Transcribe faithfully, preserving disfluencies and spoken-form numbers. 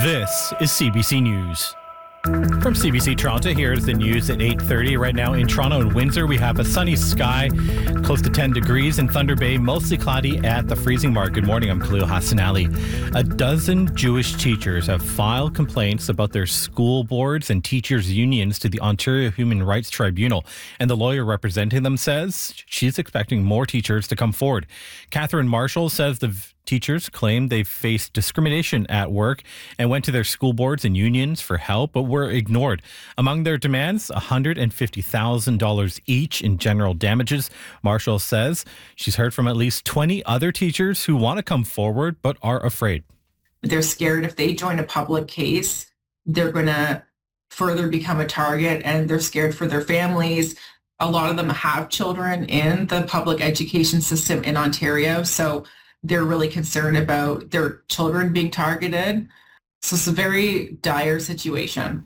This is C B C News. From C B C Toronto, here's the news at eight thirty. Right now in Toronto and Windsor, we have a sunny sky, close to ten degrees. In Thunder Bay, mostly cloudy at the freezing mark. Good morning, I'm Khalil Hassan Ali. A dozen Jewish teachers have filed complaints about their school boards and teachers' unions to the Ontario Human Rights Tribunal. And the lawyer representing them says she's expecting more teachers to come forward. Catherine Marshall says the teachers claim they've faced discrimination at work and went to their school boards and unions for help, but were ignored. Among their demands, one hundred fifty thousand dollars each in general damages. Marshall says she's heard from at least twenty other teachers who want to come forward but are afraid. They're scared if they join a public case, they're going to further become a target, and they're scared for their families. A lot of them have children in the public education system in Ontario, so they're really concerned about their children being targeted. So it's a very dire situation.